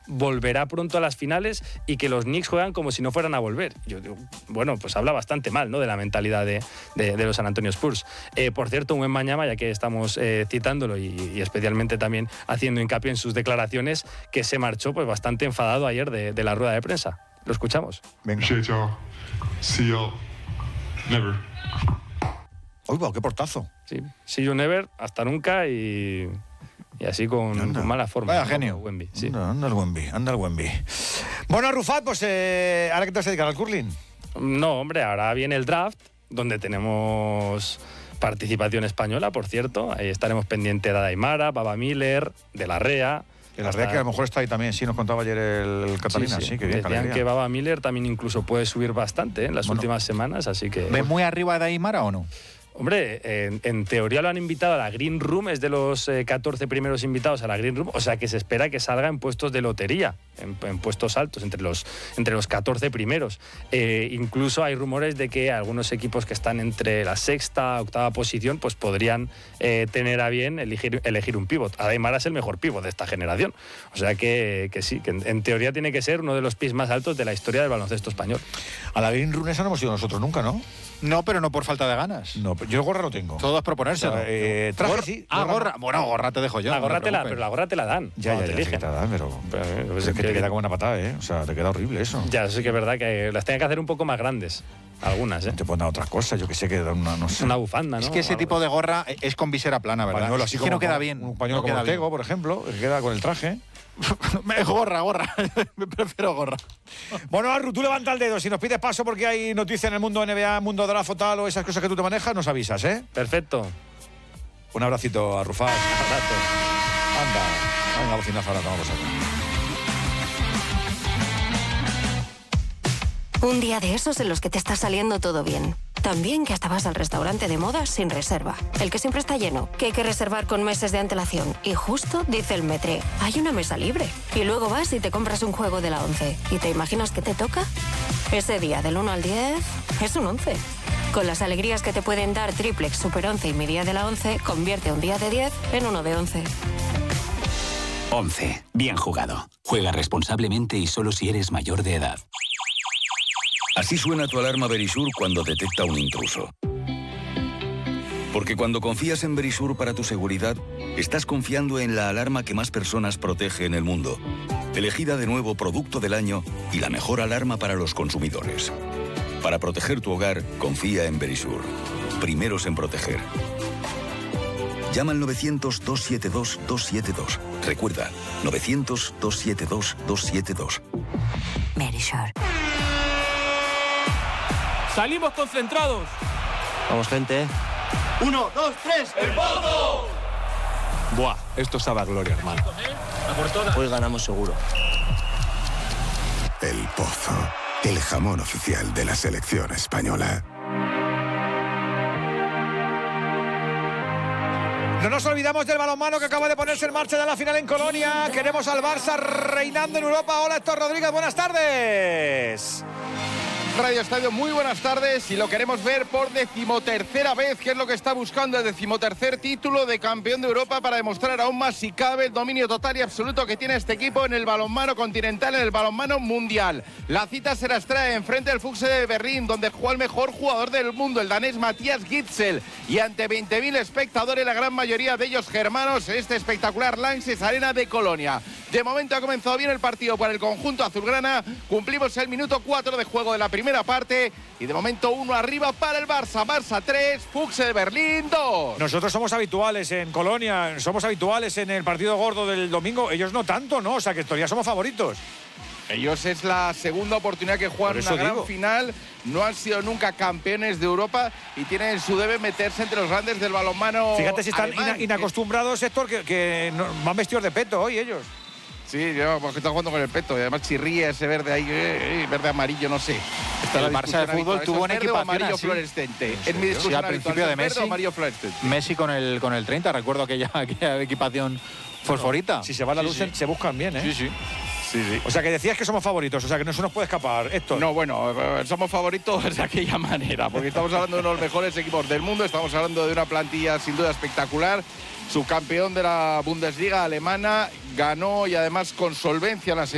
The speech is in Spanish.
volverá pronto a las finales y que los Knicks juegan como si no fueran a volver. Yo digo, bueno, pues habla bastante mal, ¿no?, de la mentalidad de los San Antonio Spurs. Por cierto, un Wembanyama, ya que estamos citándolo y especialmente también haciendo hincapié en sus declaraciones, que se marchó pues bastante enfadado ayer de la rueda de prensa. Lo escuchamos. Venga. See you never. Uy, wow, qué portazo. Sí, see you never, hasta nunca y así con mala forma. Vaya genio. Wemby, sí. Anda el Wemby. Bueno, Arrufat, pues ¿ahora qué te vas a dedicar al curling? No, hombre, ahora viene el draft, donde tenemos participación española, por cierto. Ahí estaremos pendientes de Aymara, Baba Miller, de la Rea. Que la Rea que a lo mejor está ahí también, sí, nos contaba ayer el Catalina. Sí, que bien. Decían que Baba Miller también incluso puede subir bastante en las últimas semanas, así que... ¿Ves muy arriba de Aymara o no? Hombre, en teoría lo han invitado a la Green Room, es de los 14 primeros invitados a la Green Room, o sea que se espera que salga en puestos de lotería, en puestos altos, entre los 14 primeros. Incluso hay rumores de que algunos equipos que están entre la sexta, octava posición, pues podrían tener a bien elegir un pívot. Aymara es el mejor pívot de esta generación, o sea que sí, que en teoría tiene que ser uno de los pies más altos de la historia del baloncesto español. A la Green Room esa no hemos ido nosotros nunca, ¿no? No, pero no por falta de ganas. No, yo gorra no tengo. Todo es proponérselo. Traje sí. Gorra. Bueno, gorra te dejo yo. Pero la gorra te la dan. Ya te la dan, pero es que te queda como una patada, ¿eh? O sea, te queda horrible eso. Ya, sí que es verdad que las tienen que hacer un poco más grandes. Algunas, ¿eh? Te ponen otras cosas, yo que sé, que dan una bufanda, ¿no? Es que ese tipo de gorra es con visera plana, ¿verdad? Pañuelo, así es que no queda bien. Un pañuelo como Ortego, por ejemplo, que queda con el traje. Gorra. Me prefiero gorra. Bueno, Arru, tú levanta el dedo. Si nos pides paso porque hay noticias en el mundo NBA, mundo draft o tal, o esas cosas que tú te manejas, nos avisas, ¿eh? Perfecto. Un abracito, Arrufat. Un abrazo. Anda. Venga, bocinazo ahora, vamos a ver. Un día de esos en los que te está saliendo todo bien. También que hasta vas al restaurante de moda sin reserva. El que siempre está lleno, que hay que reservar con meses de antelación. Y justo dice el Metre, hay una mesa libre. Y luego vas y te compras un juego de la 11. ¿Y te imaginas qué te toca? Ese día del 1 al 10 es un 11. Con las alegrías que te pueden dar Triplex, Super 11 y mi día de la 11, convierte un día de 10 en uno de 11. 11. Bien jugado. Juega responsablemente y solo si eres mayor de edad. Así suena tu alarma Verisur cuando detecta un intruso. Porque cuando confías en Verisur para tu seguridad, estás confiando en la alarma que más personas protege en el mundo. Elegida de nuevo Producto del Año y la mejor alarma para los consumidores. Para proteger tu hogar, confía en Verisur. Primeros en proteger. Llama al 900-272-272. Recuerda, 900-272-272. Verisur. ¡Salimos concentrados! Vamos, gente. 1, 2, 3, ¡el Pozo! Buah, esto sabe a gloria, hermano. Hoy ganamos seguro. El Pozo, el jamón oficial de la selección española. No nos olvidamos del balonmano que acaba de ponerse en marcha ya la final en Colonia. Queremos al Barça reinando en Europa. Hola, Héctor Rodríguez, buenas tardes. Radio Estadio, muy buenas tardes y lo queremos ver por 13ª vez, que es lo que está buscando el 13º título de campeón de Europa para demostrar aún más si cabe el dominio total y absoluto que tiene este equipo en el balonmano continental, en el balonmano mundial. La cita se las trae enfrente del Fuchse de Berlín, donde juega el mejor jugador del mundo, el danés Matías Gitzel, y ante 20.000 espectadores, la gran mayoría de ellos germanos, en este espectacular Lanxess Arena de Colonia. De momento ha comenzado bien el partido para el conjunto azulgrana, cumplimos el minuto 4 de juego de la primera parte y de momento 1 arriba para el Barça. Barça 3, Fuchse de Berlín 2. Nosotros somos habituales en Colonia, somos habituales en el partido gordo del domingo, ellos no tanto, ¿no? O sea que todavía somos favoritos. Ellos es la segunda oportunidad que juegan una gran final, no han sido nunca campeones de Europa y tienen en su debe meterse entre los grandes del balonmano. Fíjate si están inacostumbrados, Héctor, que van vestidos de peto hoy ellos. Sí, porque están jugando con el peto y además chirría ese verde ahí, verde amarillo, no sé. El Barça de fútbol tuvo un equipo amarillo fluorescente. Es mi discusión al principio de Messi. Amarillo fluorescente. Messi con el 30, recuerdo aquella equipación fosforita. Si se va la luz, se buscan bien, ¿eh? Sí. O sea, que decías que somos favoritos, o sea, que no se nos puede escapar, Héctor. No, bueno, somos favoritos de aquella manera, porque estamos hablando de uno de los mejores equipos del mundo, estamos hablando de una plantilla sin duda espectacular, subcampeón de la Bundesliga alemana, ganó y además con solvencia las